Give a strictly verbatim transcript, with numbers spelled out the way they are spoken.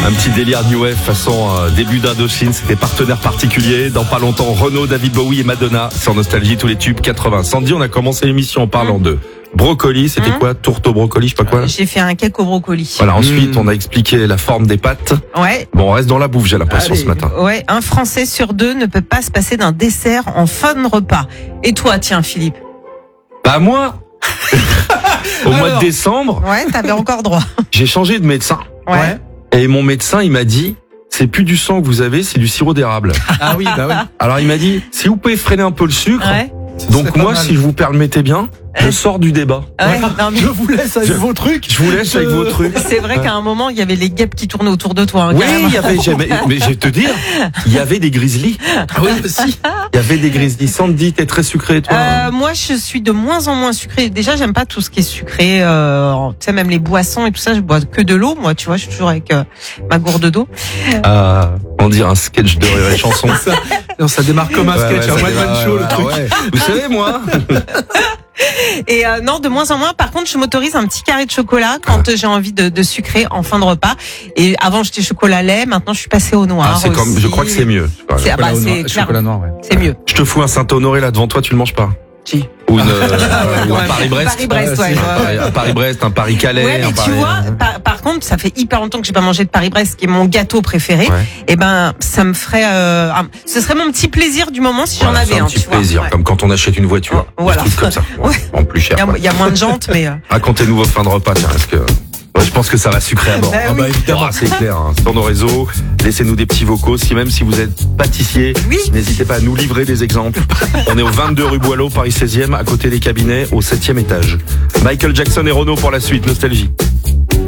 Un petit délire New Wave façon euh, début d'Indochine, c'était partenaire particulier. Dans pas longtemps, Renaud, David Bowie et Madonna sur Nostalgie, tous les tubes quatre-vingts. Sandy, on a commencé l'émission en parlant mmh. de brocoli, c'était mmh. quoi? Tourte au brocoli, je sais pas quoi. J'ai fait un cake au brocoli. Voilà, ensuite mmh. on a expliqué la forme des pâtes. Ouais. Bon, on reste dans la bouffe, j'ai l'impression ce matin. Ouais, un Français sur deux ne peut pas se passer d'un dessert en fin de repas. Et toi, tiens, Philippe? Bah moi Au Alors, mois de décembre, ouais, t'avais encore droit. J'ai changé de médecin. Ouais. Et mon médecin, il m'a dit, c'est plus du sang que vous avez, c'est du sirop d'érable. Ah oui, bah oui. Alors il m'a dit, si vous pouvez freiner un peu le sucre. Ouais. Donc moi, si je vous permettez bien, je sors du débat. Ouais, non, mais... Je vous laisse avec je, vos trucs. Je vous laisse avec vos trucs. C'est vrai qu'à un moment, il y avait les guêpes qui tournaient autour de toi. Hein, oui, il y avait, mais, mais je vais te dire, il y avait des grizzlies. Ah oui, aussi. Il y avait des grizzlies. Sandy, t'es très sucré, toi. Euh, moi, je suis de moins en moins sucré. Déjà, j'aime pas tout ce qui est sucré. Euh, tu sais, même les boissons et tout ça, je bois que de l'eau. Moi, tu vois, je suis toujours avec euh, ma gourde d'eau. Euh, on dirait un sketch de Rire et Chanson. ça, non, ça démarre comme un ouais, sketch, ouais, un one-man show, ouais, le truc. Ouais. Vous savez, moi. Et euh, non, de moins en moins. Par contre, je m'autorise un petit carré de chocolat quand ah. j'ai envie de, de sucrer en fin de repas. Et avant, j'étais chocolat lait. Maintenant, je suis passée au noir. Ah, c'est aussi. Comme, je crois que c'est mieux. C'est, bah, c'est noir, chocolat noir, ouais. C'est mieux. Je te fous un Saint-Honoré là devant toi, tu le manges pas? Si. Ou, une, euh, ou un Paris-Brest. Paris-Brest, ouais. Un, Paris, un Paris-Brest, un Paris-Calais. Ouais, mais un Paris... tu vois, par, par contre, ça fait hyper longtemps que j'ai pas mangé de Paris-Brest, qui est mon gâteau préféré. Ouais. Et ben, ça me ferait, euh, un, ce serait mon petit plaisir du moment si voilà, j'en avais un. un petit tu plaisir, vois. comme quand on achète une voiture. Oh, voilà. Des trucs comme ça. Ouais. En plus cher. Il y, y a moins de jantes, mais. Euh... Racontez-nous vos fins de repas, tiens, parce que. Ouais, je pense que ça va sucrer à bord. Bah, ah bah, oui. évidemment, oh, c'est clair. Hein. Sur nos réseaux, laissez-nous des petits vocaux. Si même si vous êtes pâtissier, oui. n'hésitez pas à nous livrer des exemples. On est au vingt-deux rue Boileau, Paris seizième, à côté des cabinets, au septième étage. Michael Jackson et Renaud pour la suite, Nostalgie.